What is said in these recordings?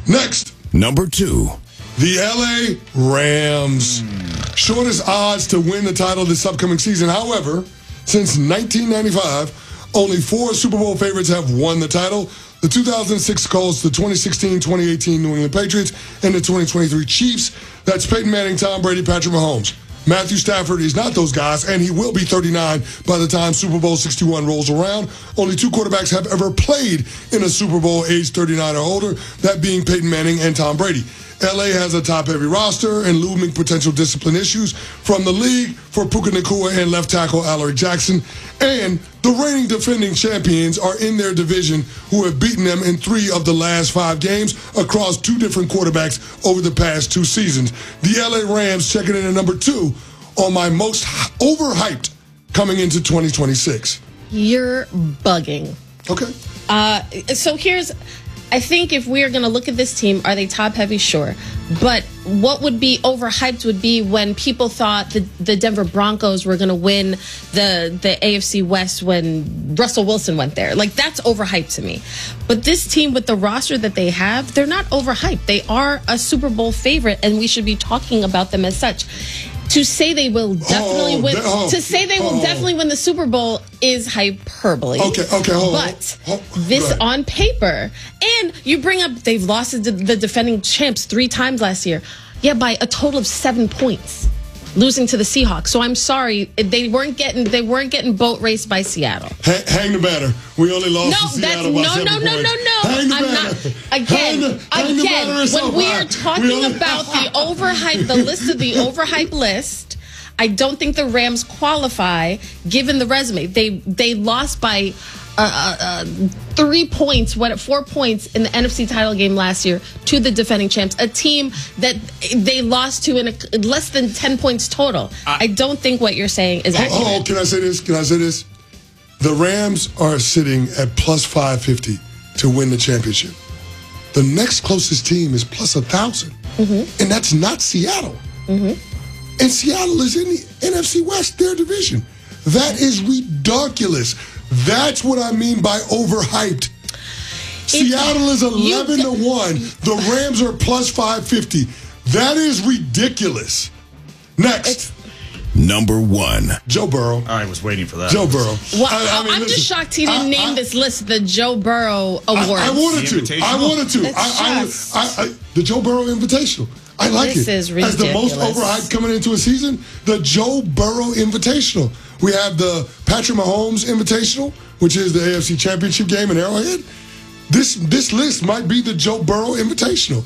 Next. Number 2. The LA Rams. Shortest odds to win the title this upcoming season. However, since 1995, only 4 Super Bowl favorites have won the title. The 2006 Colts, the 2016-2018 New England Patriots, and the 2023 Chiefs. That's Peyton Manning, Tom Brady, Patrick Mahomes. Matthew Stafford is not those guys, and he will be 39 by the time Super Bowl 61 rolls around. Only 2 quarterbacks have ever played in a Super Bowl age 39 or older, that being Peyton Manning and Tom Brady. LA has a top-heavy roster and looming potential discipline issues from the league for Puka Nacua and left tackle Alaric Jackson. And the reigning defending champions are in their division, who have beaten them in 3 of the last 5 games across 2 different quarterbacks over the past 2 seasons. The LA Rams checking in at number 2 on my most overhyped coming into 2026. You're bugging. Okay. So here's... I think if we're going to look at this team, are they top heavy? Sure. But what would be overhyped would be when people thought the Denver Broncos were going to win the AFC West when Russell Wilson went there. Like, that's overhyped to me. But this team, with the roster that they have, they're not overhyped. They are a Super Bowl favorite, and we should be talking about them as such. To say they will definitely definitely win the Super Bowl is hyperbole. Okay, hold on. But this on paper, and you bring up they've lost to the defending champs 3 times last year. Yeah, by a total of 7 points, losing to the Seahawks. So I'm sorry, they weren't getting boat raced by Seattle. Hang the banner. We only lost to Seattle by 7 points. No. Hang the I'm banner. not. Again, when we are talking about the overhype, the list of the overhype list, I don't think the Rams qualify given the resume. They lost by 3 points, 4 points in the NFC title game last year to the defending champs, a team that they lost to in less than 10 points total. I don't think what you're saying is accurate. Can I say this? The Rams are sitting at plus 550 to win the championship. The next closest team is plus 1,000, and that's not Seattle. And Seattle is in the NFC West, their division. That is ridiculous. That's what I mean by overhyped. Seattle is 11-1. The Rams are plus 550. That is ridiculous. Next. Number 1. Joe Burrow. I was waiting for that. Joe Burrow. Well, I'm just shocked he didn't name this list the Joe Burrow Award. I wanted to. The Joe Burrow Invitational. I like this it. Is ridiculous. As the most overhyped coming into a season, the Joe Burrow Invitational. We have the Patrick Mahomes Invitational, which is the AFC Championship game in Arrowhead. This list might be the Joe Burrow Invitational.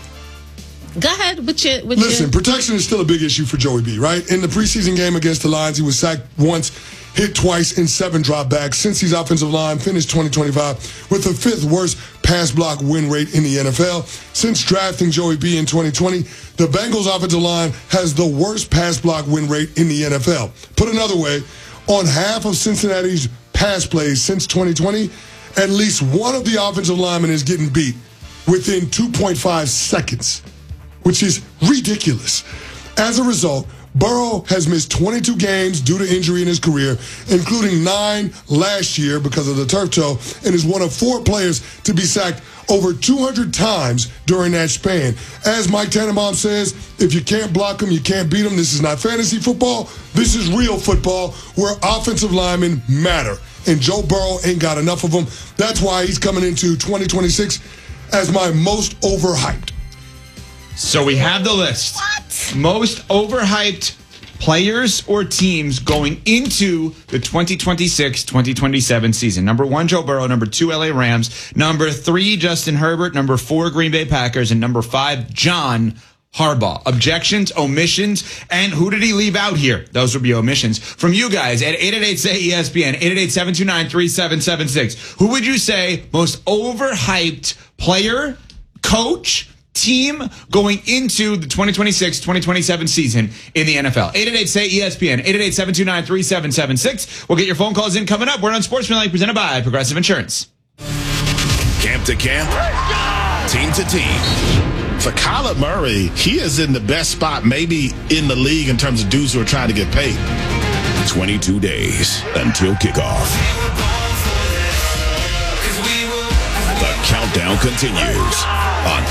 Go ahead. Listen, protection is still a big issue for Joey B, right? In the preseason game against the Lions, he was sacked once, hit twice in 7 dropbacks. Cincinnati's offensive line finished 2025 with the 5th worst pass block win rate in the NFL. Since drafting Joey B in 2020, the Bengals offensive line has the worst pass block win rate in the NFL. Put another way, on half of Cincinnati's pass plays since 2020, at least one of the offensive linemen is getting beat within 2.5 seconds, which is ridiculous. As a result, Burrow has missed 22 games due to injury in his career, including 9 last year because of the turf toe, and is one of 4 players to be sacked over 200 times during that span. As Mike Tannenbaum says, if you can't block them, you can't beat them. This is not fantasy football. This is real football where offensive linemen matter. And Joe Burrow ain't got enough of them. That's why he's coming into 2026 as my most overhyped. So we have the list. What? Most overhyped players or teams going into the 2026-2027 season. Number 1, Joe Burrow. Number 2, LA Rams. Number 3, Justin Herbert. Number 4, Green Bay Packers. And number 5, John Harbaugh. Objections, omissions, and who did he leave out here? Those would be omissions. From you guys at 888-SAY-ESPN, 888-729-3776. Who would you say most overhyped player, coach, team going into the 2026-2027 season in the NFL? 888-SAY-ESPN, 888-729-3776. We'll get your phone calls in coming up. We're on Sportsmanlike, presented by Progressive Insurance. Camp to camp, team to team. For Kyler Murray, he is in the best spot maybe in the league in terms of dudes who are trying to get paid. 22 days until kickoff. The countdown continues on